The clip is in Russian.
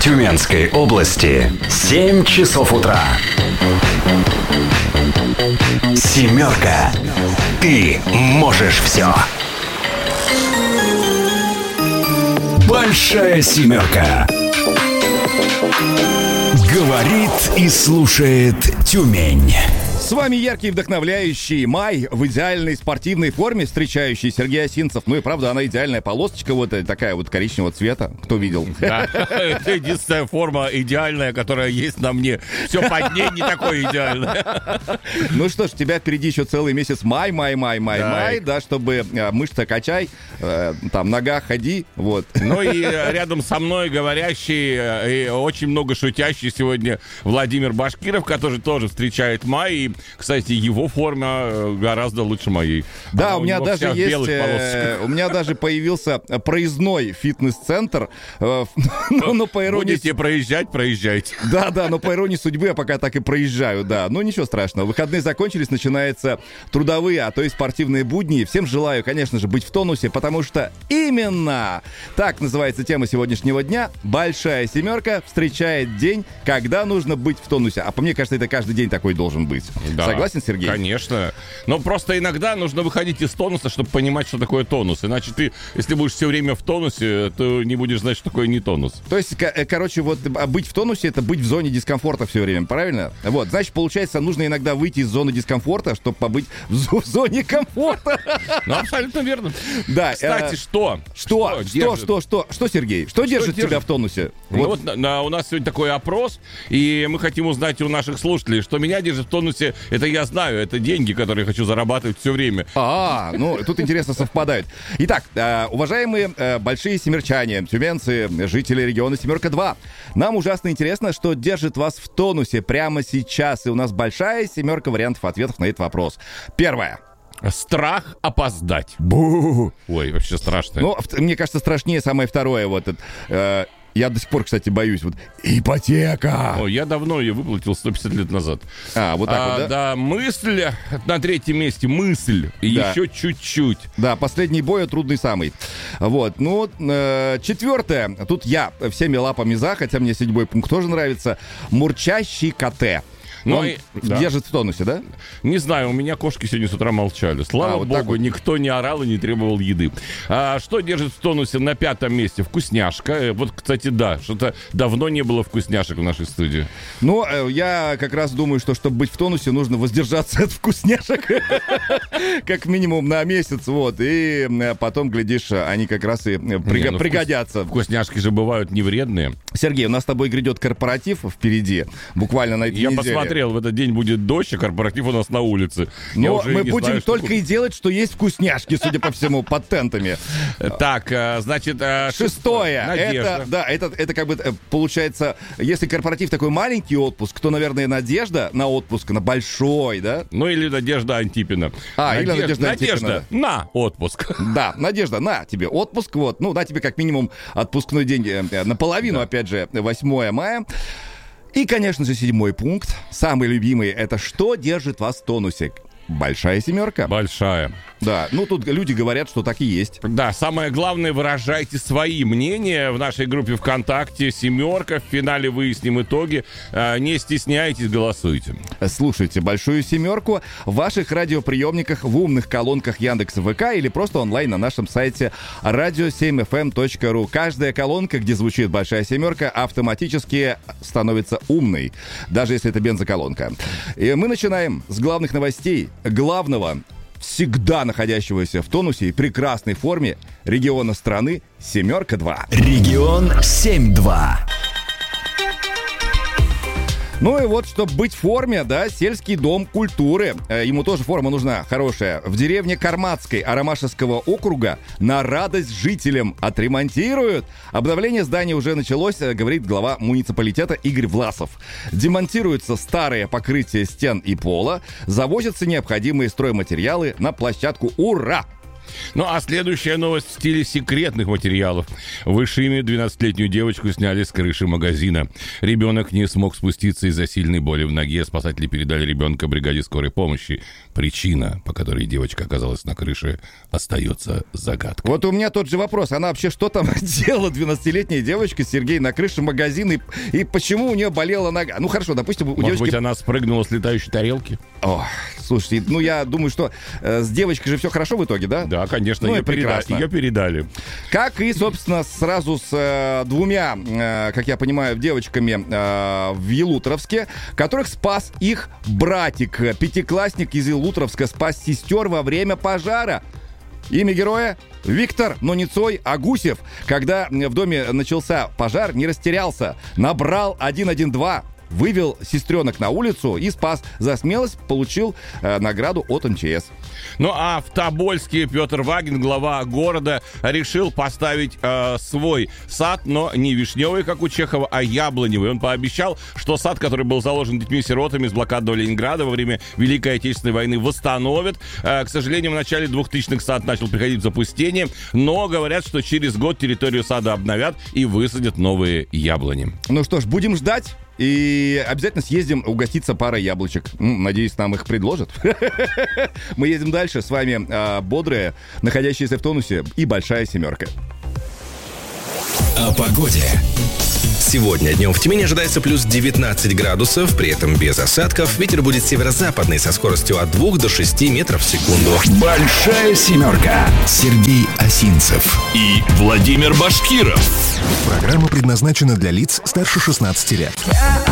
Тюменской области 7 часов утра. Семерка. Ты можешь все. Большая семерка. Говорит и слушает Тюмень. С вами яркий, вдохновляющий май в идеальной спортивной форме, встречающий Сергей Осинцев. Ну и правда, она идеальная полосочка, вот такая вот коричневого цвета. Кто видел? Да, это единственная форма идеальная, которая есть на мне. Все под ней не такое идеальное. Ну что ж, у тебя впереди еще целый месяц май, да, чтобы мышцы качай, там, нога ходи, вот. Ну и рядом со мной говорящий и очень много шутящий сегодня Владимир Башкиров, который тоже встречает май. И, кстати, его форма гораздо лучше моей. Да, у меня даже есть, у меня даже появился проездной фитнес-центр. Но по иронии... Будете проезжать, проезжайте. Да, но по иронии судьбы я пока так и проезжаю, да. Но ничего страшного. Выходные закончились, начинаются трудовые, а то и спортивные будни. Всем желаю, конечно же, быть в тонусе, потому что именно так называется тема сегодняшнего дня. Большая семерка встречает день, когда нужно быть в тонусе. А по мне кажется, это каждый день такой должен быть. Да, согласен, Сергей? Конечно. Но просто иногда нужно выходить из тонуса, чтобы понимать, что такое тонус. Иначе ты, если будешь все время в тонусе, то не будешь знать, что такое не тонус. То есть, короче, вот быть в тонусе — это быть в зоне дискомфорта все время, правильно? Вот, значит, получается, нужно иногда выйти из зоны дискомфорта, чтобы побыть в зоне комфорта. Ну, абсолютно верно. Да. Кстати, что, Сергей? Что держит тебя в тонусе? Ну, вот у нас сегодня такой опрос, и мы хотим узнать у наших слушателей, что меня держит в тонусе. Это я знаю, это деньги, которые я хочу зарабатывать все время. Ну, тут интересно совпадает. Итак, уважаемые большие семерчане, тюменцы, жители региона Семерка-2, нам ужасно интересно, что держит вас в тонусе прямо сейчас. И у нас большая семерка вариантов ответов на этот вопрос. Первое. Страх опоздать. Бу! Ой, вообще страшно. Ну, мне кажется, страшнее самое второе. Вот это. Я до сих пор, кстати, боюсь. Вот ипотека. Я давно ее выплатил 150 лет назад. Вот так вот, да? Да, мысль на третьем месте. Мысль. И да. Еще чуть-чуть. Да, последний бой, трудный самый. Вот, ну, четвертое. Тут я всеми лапами за, хотя мне 7-й пункт тоже нравится. Мурчащий КТ. Он держит в тонусе, да? Не знаю, у меня кошки сегодня с утра молчали. Слава богу, вот никто не орал и не требовал еды. Что держит в тонусе на 5-м месте? Вкусняшка. Вот, кстати, да, что-то давно не было вкусняшек в нашей студии. Ну, я как раз думаю, что, чтобы быть в тонусе, нужно воздержаться от вкусняшек. Как минимум на месяц, вот. И потом, глядишь, они как раз и пригодятся. Вкусняшки же бывают не вредные. Сергей, у нас с тобой грядет корпоратив впереди. Буквально на этой неделе. Я посмотрел, в этот день будет дождь, а корпоратив у нас на улице. Но мы будем только и делать, что есть вкусняшки, судя по всему, под тентами. Так, значит... Шестое. Это как бы получается, если корпоратив такой маленький отпуск, то, наверное, надежда на отпуск, на большой, да? Ну, или Надежда Антипина. Или Надежда Антипина. Надежда на отпуск. Да, Надежда, на тебе отпуск, вот. Ну, на тебе как минимум отпускной день наполовину, опять же, 8 мая. И, конечно же, 7-й пункт, самый любимый, это что держит вас в тонусе? Большая семерка. Большая. Да, ну тут люди говорят, что так и есть. Да, самое главное, выражайте свои мнения в нашей группе ВКонтакте. Семерка, в финале выясним итоги. Не стесняйтесь, голосуйте. Слушайте большую семерку в ваших радиоприемниках, в умных колонках Яндекс.ВК или просто онлайн на нашем сайте radio7fm.ru. Каждая колонка, где звучит большая семерка, автоматически становится умной, даже если это бензоколонка. И мы начинаем с главных новостей. Главного, всегда находящегося в тонусе и прекрасной форме региона страны Семерка-2. Регион 7-2. Ну и вот, чтобы быть в форме, да, сельский дом культуры. Ему тоже форма нужна хорошая. В деревне Карматской Арамашевского округа на радость жителям отремонтируют. Обновление здания уже началось, говорит глава муниципалитета Игорь Власов. Демонтируются старые покрытия стен и пола, завозятся необходимые стройматериалы на площадку. Ура! Ну, а следующая новость в стиле секретных материалов. В Ишиме 12-летнюю девочку сняли с крыши магазина. Ребенок не смог спуститься из-за сильной боли в ноге. Спасатели передали ребенка бригаде скорой помощи. Причина, по которой девочка оказалась на крыше, остается загадкой. Вот у меня тот же вопрос. Она вообще что там делала, 12-летняя девочка, Сергей, на крыше магазина? И почему у нее болела нога? Ну, хорошо, допустим, у девочки... Может быть, она спрыгнула с летающей тарелки? О, слушайте, ну, я думаю, что с девочкой же все хорошо в итоге, да? Да, конечно, Ну, ее передали. Как и, собственно, сразу с двумя, как я понимаю, девочками в Елутровске, которых спас их братик. Пятиклассник из Елутровска спас сестер во время пожара. Имя героя — Виктор, но не Цой, а Гусев. Когда в доме начался пожар, не растерялся, набрал 112, вывел сестренок на улицу и спас. За смелость получил награду от МЧС. Ну а в Тобольске Петр Вагин, глава города, решил поставить свой сад, но не вишневый, как у Чехова, а яблоневый. Он пообещал, что сад, который был заложен детьми-сиротами из блокадного Ленинграда во время Великой Отечественной войны, восстановят. К сожалению, в начале 2000-х сад начал приходить в запустение, но говорят, что через год территорию сада обновят и высадят новые яблони. Ну что ж, будем ждать. И обязательно съездим угоститься парой яблочек. Надеюсь, нам их предложат. Мы едем дальше. С вами бодрая, находящаяся в тонусе и большая семерка. О погоде. Сегодня днем в Тюмени ожидается плюс 19 градусов, при этом без осадков. Ветер будет северо-западный со скоростью от 2 до 6 метров в секунду. Большая семерка. Сергей Осинцев и Владимир Башкиров. Программа предназначена для лиц старше 16 лет.